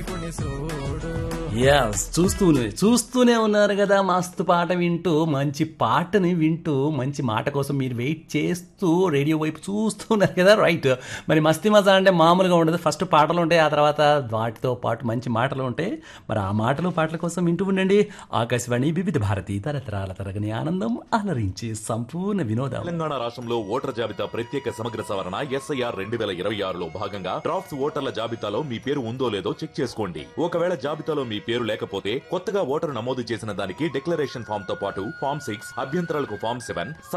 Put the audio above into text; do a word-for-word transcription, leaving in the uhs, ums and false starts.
నాయకుని చూడు. ఎస్ చూస్తూనే చూస్తూనే ఉన్నారు కదా, మస్తు పాట వింటూ మంచి పాటని వింటూ మంచి మాట కోసం మీరు వెయిట్ చేస్తూ రేడియో వైపు చూస్తున్నారు కదా. రైట్, మరి మస్తీ మజా అంటే మామూలుగా ఉండదు. ఫస్ట్ పాటలు ఉంటాయి, ఆ తర్వాత వాటితో పాటు మంచి మాటలు ఉంటాయి. మరి ఆ మాటలు పాటల కోసం వింటూ ఉండండి ఆకాశవాణి వివిధ భారతి, తరతరాల తరగని ఆనందం, అలరించి సంపూర్ణ వినోదం. తెలంగాణ రాష్ట్రంలో ఓటర్ జాబితా ప్రత్యేక సమగ్ర సవరణ ఎస్ఐఆర్ రెండు వేల ఇరవై ఆరులో భాగంగా డ్రాఫ్ట్స్ ఓటర్ల జాబితాలో మీ పేరు ఉందో లేదో చెక్ చేసుకోండి. ఒకవేళ జాబితాలో మీ పేరు లేకపోతే కొత్తగా ఓటరు నమోదు చేసిన దానికి డిక్లరేషన్ ఫామ్ తో పాటు ఫామ్ సిక్స్, అభ్యంతరాలకు ఫామ్ సెవెన్